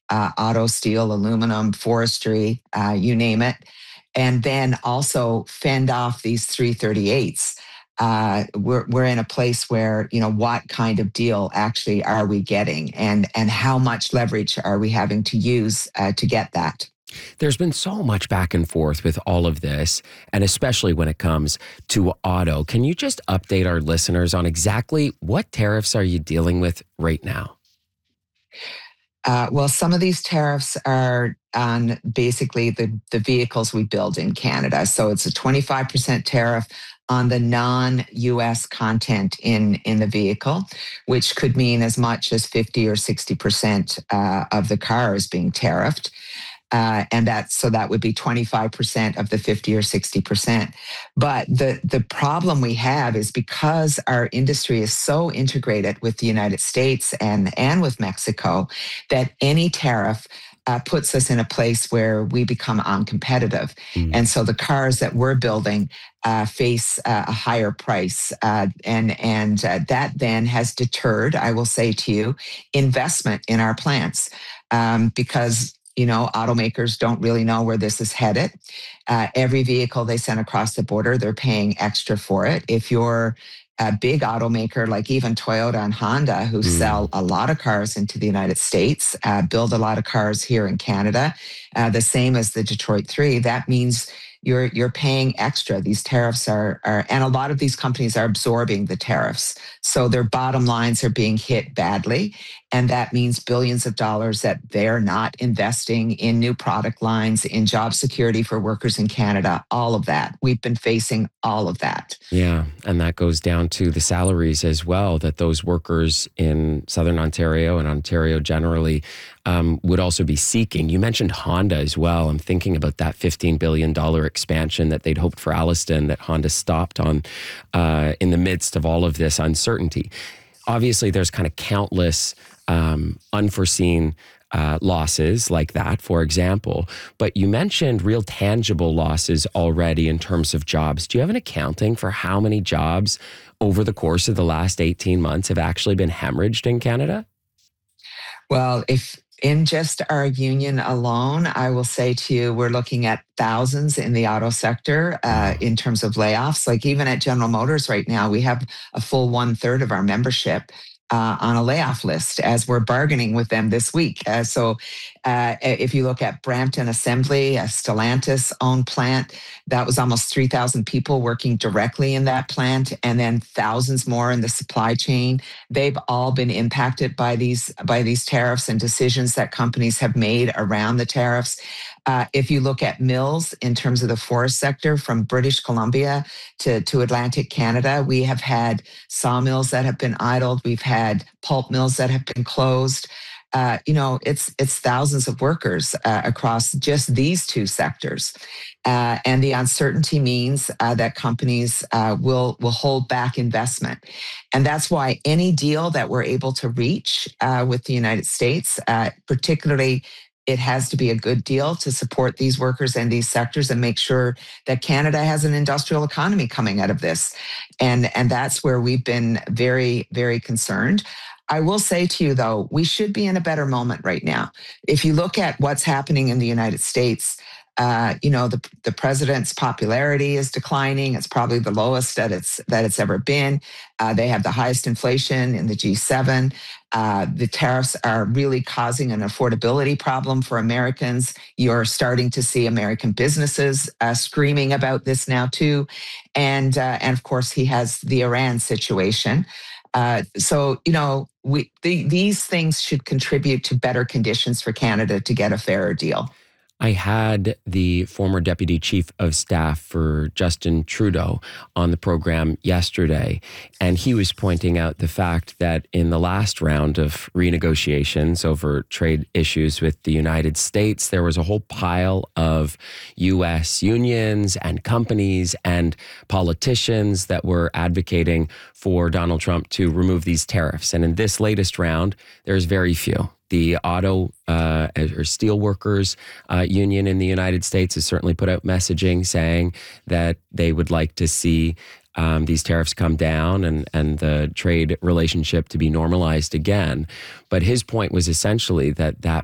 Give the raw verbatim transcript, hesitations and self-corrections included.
uh, auto, steel, aluminum, forestry, uh, you name it. And then also fend off these three thirty-eights. Uh, we're we're in a place where, you know, what kind of deal actually are we getting, and and how much leverage are we having to use uh, to get that? There's been so much back and forth with all of this, and especially when it comes to auto. Can you just update our listeners on exactly what tariffs are you dealing with right now? Uh, well, some of these tariffs are on basically the, the vehicles we build in Canada. So it's a twenty-five percent tariff on the non-U S content in, in the vehicle, which could mean as much as fifty or sixty percent uh, of the car is being tariffed. Uh, and that so that would be twenty-five percent of the fifty or sixty percent. But the the problem we have is because our industry is so integrated with the United States and and with Mexico, that any tariff uh, puts us in a place where we become uncompetitive. Mm. And so the cars that we're building uh, face uh, a higher price, uh, and and uh, that then has deterred, I will say to you, investment in our plants, um, because you know, automakers don't really know where this is headed. Uh, every vehicle they send across the border, they're paying extra for it. If you're a big automaker like even Toyota and Honda, who Mm. sell a lot of cars into the United States, uh, build a lot of cars here in Canada, uh, the same as the Detroit Three, that means you're you're paying extra. These tariffs are, are, and a lot of these companies are absorbing the tariffs. So their bottom lines are being hit badly. And that means billions of dollars that they're not investing in new product lines, in job security for workers in Canada, all of that. We've been facing all of that. Yeah, and that goes down to the salaries as well, that those workers in Southern Ontario and Ontario generally um, would also be seeking. You mentioned Honda as well. I'm thinking about that fifteen billion dollars expansion that they'd hoped for Alliston that Honda stopped on uh, in the midst of all of this uncertainty. Obviously, there's kind of countless um, unforeseen Uh, losses like that, for example. But you mentioned real tangible losses already in terms of jobs. Do you have an accounting for how many jobs over the course of the last eighteen months have actually been hemorrhaged in Canada? Well, if in just our union alone, I will say to you, we're looking at thousands in the auto sector uh, Wow. in terms of layoffs. Like even at General Motors right now, we have a full one third of our membership uh, on a layoff list as we're bargaining with them this week. Uh, so uh, if you look at Brampton Assembly, a Stellantis owned plant, that was almost three thousand people working directly in that plant, and then thousands more in the supply chain. They've all been impacted by these by these tariffs and decisions that companies have made around the tariffs. Uh, if you look at mills in terms of the forest sector, from British Columbia to, to Atlantic Canada, we have had sawmills that have been idled. We've had pulp mills that have been closed. Uh, you know, it's it's thousands of workers uh, across just these two sectors, uh, and the uncertainty means uh, that companies uh, will will hold back investment, and that's why any deal that we're able to reach uh, with the United States, uh, particularly, it has to be a good deal to support these workers and these sectors and make sure that Canada has an industrial economy coming out of this. And, and that's where we've been very, very concerned. I will say to you, though, we should be in a better moment right now. If you look at what's happening in the United States, uh, you know, the, the president's popularity is declining. It's probably the lowest that it's that it's ever been. Uh, they have the highest inflation in the G seven. Uh, the tariffs are really causing an affordability problem for Americans. You're starting to see American businesses uh, screaming about this now too, and uh, and of course he has the Iran situation. Uh, so you know, we the, these things should contribute to better conditions for Canada to get a fairer deal. I had the former deputy chief of staff for Justin Trudeau on the program yesterday, and he was pointing out the fact that in the last round of renegotiations over trade issues with the United States, there was a whole pile of U S unions and companies and politicians that were advocating for Donald Trump to remove these tariffs. And in this latest round, there's very few. The auto uh, or steel workers uh, union in the United States has certainly put out messaging saying that they would like to see um, these tariffs come down and, and the trade relationship to be normalized again. But his point was essentially that that